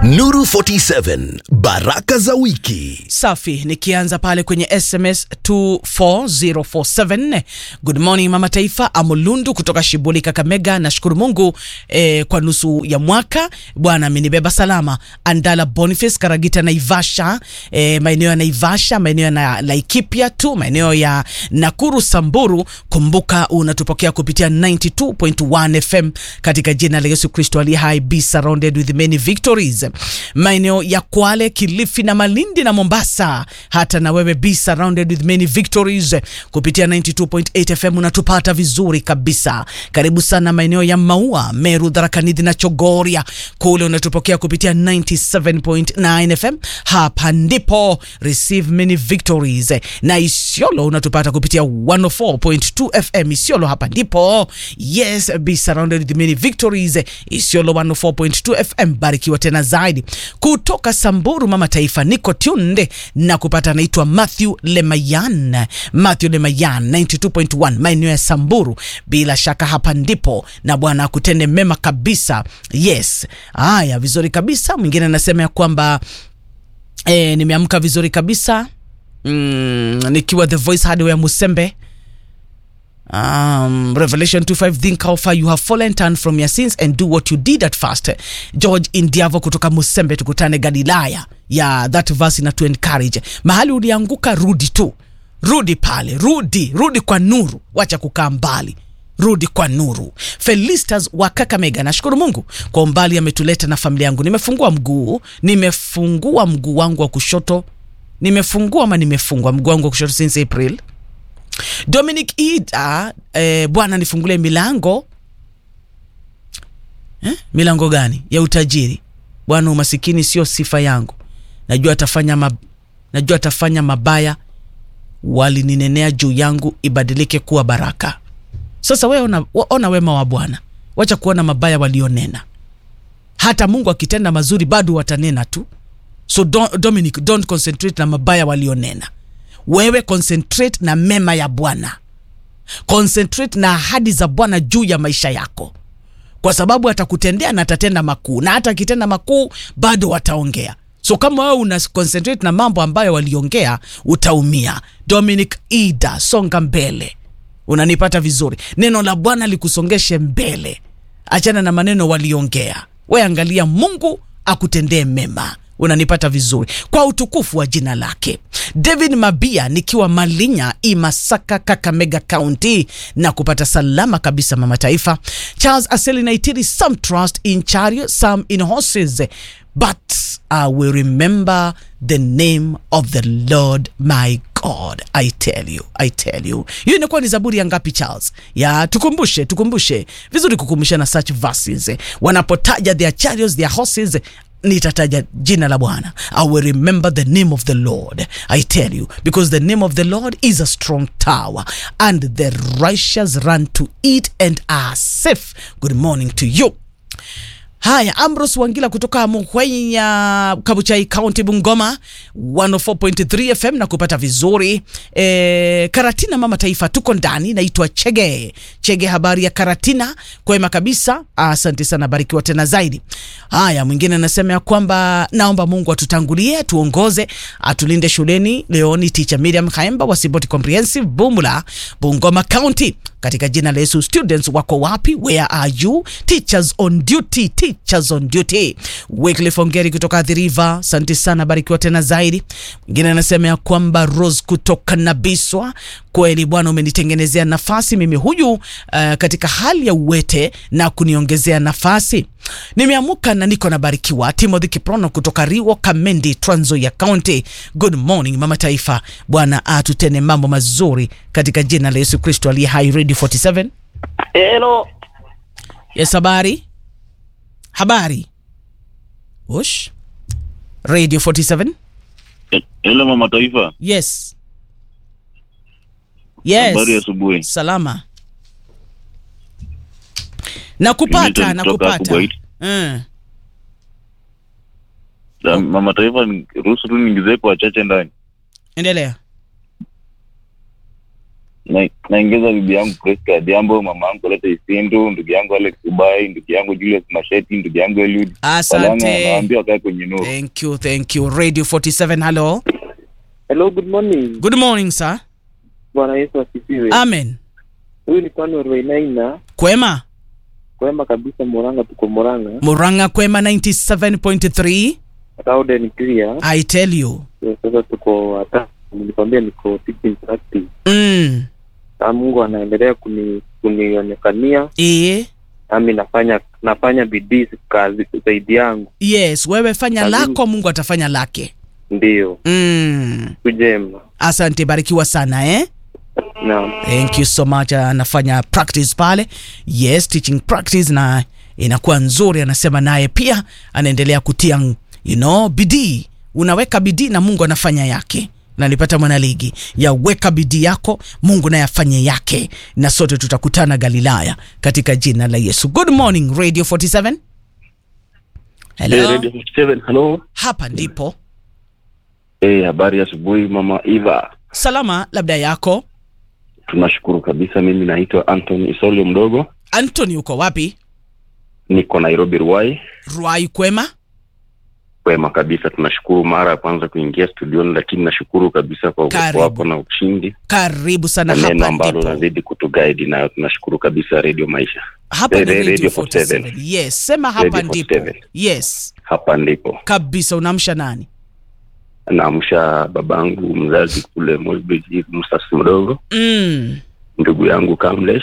Nuru 47 Baraka za wiki. Safi, nikianza pale kwenye SMS 24047. Good morning mama taifa, Amulundu kutoka Shibuli Kakamega. Nashukuru Mungu kwa nusu ya mwaka. Bwana amenibeba salama. Andala Boniface Karagita Naivasha, maeneo ya Naivasha, maeneo ya Laikipia tu, maeneo ya Nakuru Samburu. Kumbuka unatupokea kupitia 92.1 FM katika jina la Yesu Kristo aliye hai. Be surrounded with many victories. Maeneo ya Kwale, Kilifi na Malindi na Mombasa, hata na wewe be surrounded with many victories kupitia 92.8 FM unatupata vizuri kabisa. Karibu sana maeneo ya Maua, Meru, Tharaka Nithi na Chogoria, kule unatupokea kupitia 97.9 FM. Hapa ndipo receive many victories. Na Isiolo unatupata kupitia 104.2 FM Isiolo, hapa ndipo. Yes, be surrounded with many victories. Isiolo 104.2 FM, barikiwa tena zaidi. Kutoka Samburu mama taifa, niko tunde na kupata, naitwa Matthew Lemayan 92.1 maeneo ya Samburu. Bila shaka hapa ndipo, na Bwana akutende mema kabisa. Yes, haya vizuri kabisa. Mwingine anasema ya kwamba nimeamka vizuri kabisa, nikiwa The Voice Hardware Musembe. Revelation 2:5, think how far you have fallen, turn from your sins and do what you did at first. George Indiavo kutoka Musembe, tukutane Galilaya. That verse ina to encourage. Mahali ulianguka, rudi tu, rudi pale, rudi kwa nuru, wacha kukaa mbali, rudi kwa nuru. Felistas wa Kakamega, nashukuru Mungu kwa umbali ametuleta na familia yangu. Nimefungua mguu wangu wa kushoto. Nimefungua mguu wangu wa kushoto since April. Dominic Ida, Bwana nifungulie milango. Milango gani? Ya utajiri. Bwana, umasikini sio sifa yangu. Najua atafanya mabaya walininenea juu yangu ibadilike kuwa baraka. Sasa wewe ona wema wa Bwana. Wacha kuona mabaya walionena. Hata Mungu akitenda mazuri bado watanena tu. So Dominic, don't concentrate na mabaya walionena. Wewe concentrate na mema ya Bwana. Concentrate na ahadi za Bwana juu ya maisha yako. Kwa sababu atakutendea na atatenda makuu. Na hata akitenda makuu bado wataongea. So kama wewe una concentrate na mambo ambayo waliongea, utaumia. Dominic Ida, songa mbele. Unanipata vizuri? Neno la Bwana likusongeshe mbele. Achana na maneno waliongea. Wewe angalia Mungu akutendee mema. Unanipata vizuri? Kwa utukufu wa jina lake. David Mabia, nikiwa Malinya, Imasaka, Kakamega County, na kupata salama kabisa mama taifa. Charles Aseli Naitiri, some trust in chariot, some in horses, but I will remember the name of the Lord my God. I tell you. Hiyo inakuwa ni Zaburi ya ngapi Charles? Ya tukumbushe. Vizuri kukumbusha na such verses. Wanapotaja their chariots, their horses, nitataja jina la Bwana. I will remember the name of the Lord. I tell you, because the name of the Lord is a strong tower, and the righteous run to it and are safe. Good morning to you. Haya, Ambrose Wangila kutoka Muhwenya, Kabuchai County, Bungoma, 104.3 FM na kupata vizuri. Karatina mama taifa, tuko ndani. Naitwa Chege, habari ya Karatina? Kwema kabisa, asante sana, barikiwa tena zaidi. Haya, mwingine anasema ya kwamba naomba Mungu atutangulie, tuongoze, atulinde shuleni. Leo ni teacher Miriam Khaemba wa Siboti Comprehensive, Bumula, Bungoma County. Katika jina la Yesu, students wako wapi? Where are you? Teachers on duty. Wycliffe Ongeri kutoka The River, asante sana, barikiwa tena zaidi. Mwingine anasema ya kwamba Rose kutoka Nabiswa, kweli Bwana umenitengenezea nafasi mimi huyu katika hali ya uwete na kuniongezea nafasi. Nimeamuka na niko na barikiwa. Timothy Kiprono kutoka Riwo Kamendi, Trans Nzoia County. Good morning mama taifa, Bwana atutende mambo mazuri katika jina la Yesu Kristo aliye hai. Radio 47. Hello. Yes, habari. Ush. Radio 47. Hello mama taifa. Yes. Habari asubuhi. Salama. Nakupata. Mama taifa, ruhusu tu niingize kwa chache ndani. Endelea. naongeza bibi yangu Priska Diambo, mama yangu Leta Isindu, ndugu yangu Alex Ubai, ndugu yangu Julius Masheti, ndugu yangu Eliud. Asante. Naambia wakae kwenye nuru. Thank you. Radio 47, hello. Hello, good morning. Good morning, sir. Bwana Yesu asifiwe. Amen. Huyu ni kwani Rwainaina. Kwema? Kwema kabisa, Muranga tuko Muranga. Muranga kwema 97.3. Loud and clear. I tell you. Sasa tuko hata nilikwambia niko teaching practice. Na Mungu anaendelea kunionekania. Nami nafanya bidii kazi zaidi yangu. Yes, wewe fanya lako, Mungu atafanya lake. Ndio. Kujema. Asante, barikiwa sana Naam. Thank you so much. Anafanya practice pale. Yes, teaching practice na inakuwa nzuri. Anasema naye pia anaendelea kutia bidii. Unaweka bidii na Mungu anafanya yake. Na nilipata mwanaligi ya weka bidii yako, Mungu naye afanye yake, na sote tutakutana Galilaya katika jina la Yesu. Good morning Radio 47. Hello. Radio 47, hello. Hapa ndipo. Habari ya asubuhi mama Eva. Salama, labda yako? Tunashukuru kabisa. Mimi naitwa Anthony Isolio mdogo. Anthony, uko wapi? Niko Nairobi, Ruai. Ruai kwema? Kwema kabisa, tunashukuru. Mara ya kwanza kuingia studioni, lakini nashukuru kabisa kwa uwepo wako na ushindi. Karibu sana hapa ndipo. Ambalo nazidi kutuguide nayo, tunashukuru kabisa Radio Maisha. Hapa ni Radio 47. Yes, sema hapa ndipo. Yes. Hapa ndipo. Kabisa, unamsha nani? Naamsha babangu mzazi kule Mosbridge, Msasi mdogo. Ndugu yangu Kamlesh.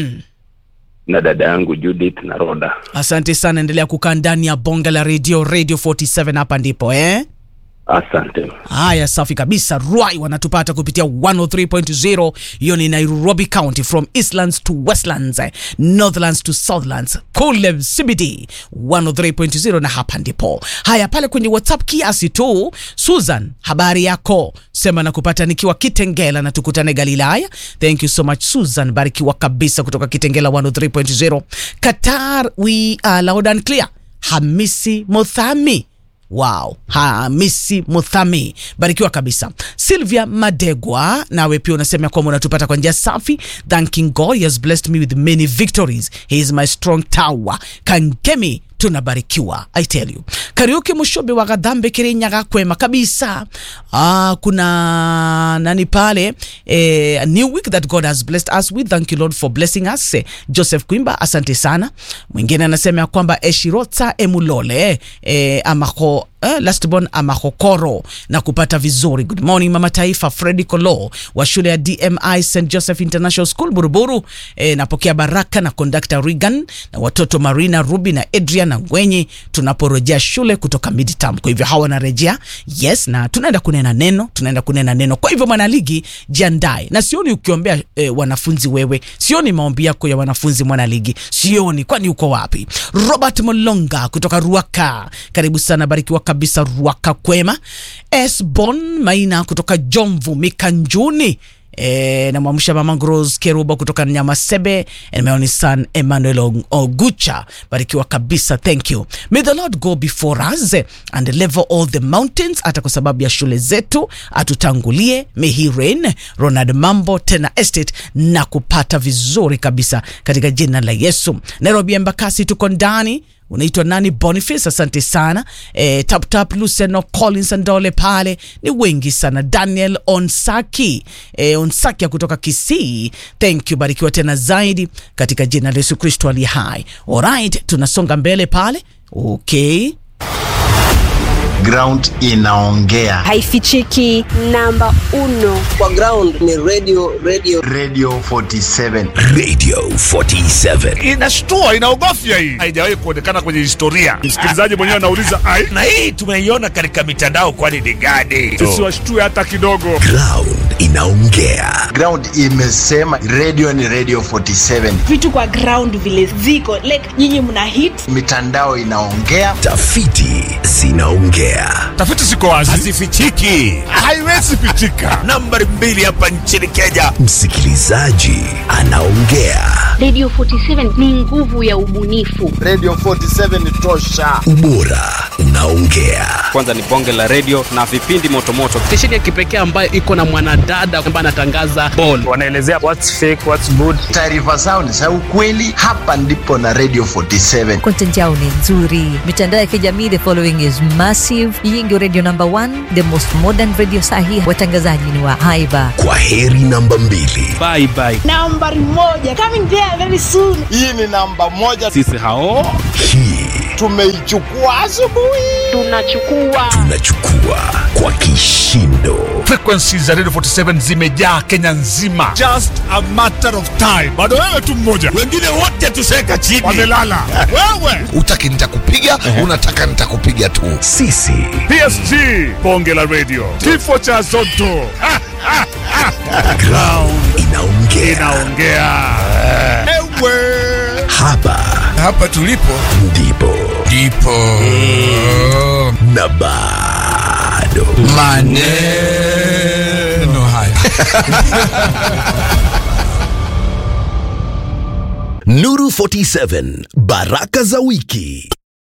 Na dada yangu Judith na Roda. Asante sana, endelea kukaa ndani ya bonga la Radio 47, hapa ndipo Asante. Haya, safi kabisa. Ruai wanatupata kupitia 103.0. Hiyo ni Nairobi County, from Eastlands to Westlands, Northlands to Southlands, kule CBD 103.0, na hapa ndipo. Haya, pale kwenye WhatsApp kiasi tu. Susan, habari yako? Sema na kupata nikiwa Kitengela na tukutane Galilaya. Thank you so much Susan, barikiwa kabisa kutoka Kitengela 103.0. Qatar, we are loud and clear. Hamisi Muthami. Wow, Hamisi Muthami, barikiwa kabisa. Sylvia Madegwa, nawe pia unasema kwamba unatupata kwa njia safi. Thanking God, he has blessed me with many victories. He is my strong tower. Kangemi, tunabarikiwa, I tell you. Kariuki Mushobe wa Gadambe Kirinyaga kwema kabisa. Kuna nani pale, a new week that God has blessed us with. Thank you Lord for blessing us. Joseph Kwimba, asante sana. Mwingine anasema kwamba Eshirota Emulole amako lastborn amahokoro na kupata vizuri. Good morning Mama Taifa. Freddy Kolo wa shule ya DMI St Joseph International School Buruburu, napokea baraka na conductor Regan na watoto Marina, Ruby na Adrian na Ngwenyi tunaporejea shule kutoka midterm. Kwa hivyo hawa narejea, yes, na tunaenda kunena neno. Kwa hivyo mwanaligi, jiandae. Na sioni ukiombea wanafunzi wewe, sioni maombi yako ya wanafunzi mwanaligi, sioni. Kwani uko wapi? Robert Molonga kutoka Ruaka, karibu sana, barikiwa kabisa Ruaka kwema. Esbon Maina kutoka Jomvu Mikanjuni, na mwamusha Mama Rose Keruba kutoka Nyamasebe, and my only son Emmanuel Ogucha, barikiwa kabisa. Thank you. May the Lord go before us and level all the mountains, hata kwa sababu ya shule zetu atutangulie. May he reign. Ronald Mambo tena estate na kupata vizuri kabisa katika jina la Yesu. Nairobi Embakasi tuko ndani. Unaitwa nani? Boniface, asante sana. Tap Luceno Collins Ndole pale ni wengi sana. Daniel Onsaki, Onsaki kutoka Kisii, thank you, barikiwa tena zaidi katika jina la Yesu Kristo aliye hai. Alright, tunasonga mbele pale. Okay. Ground inaongea, haifichiki. Namba 1 kwa ground ni Radio 47. Radio 47 inashtua, inaogofya. Hii haijawahi kuonekana kwenye historia. Msikilizaji mwenyewe anauliza na hii tumeiona katika mitandao, kwani ni gani? Sisi washtue hata kidogo. Ground inaongea. Ground imesema radio ni Radio 47. Vitu kwa ground vile ziko, like nyinyi mna hit, mitandao inaongea, tafiti zinaongea. inaongea. Tafiti ziko wazi, hazifichiki, haiwezi fichika. Nambari 2 hapa nchini Kenya, Msikilizaji anaongea. Radio 47 ni nguvu ya ubunifu. Radio 47 ni tosha. Ubora unaongea. Kwanza ni bonge la radio na vipindi motomoto. Stesheni ya kipekee ambayo iko na mwanadada ambaye anatangaza ball. Wanaelezea what's fake, what's good. Taarifa zao ni za ukweli. Hapa ndipo na Radio 47. Content yao ni nzuri. Mitandao ya kijamii, the following is massive. Hii ndio radio number 1, the most modern radio sahi. Watangazaji ni wa haiba. Kwa heri namba 2. Bye bye. Nambari 1 coming there very soon. Hii ni namba 1. Sisi hao Hii tumeichukua asubuhi. tunachukua kwa kishindo. Frequencies za Radio 47 zimejaa Kenya nzima. Just a matter of time. Bado wewe tu mmoja, wengine wote tuseka chini, wamelala. Wewe Utaki nitakupiga, unataka nitakupiga tu. Sisi PSG, bonge la radio, kifo cha Zotto. ground inaongea. Ewe Hapa tulipo ndipo na bado maneno haya. Nuru 47 baraka za wiki.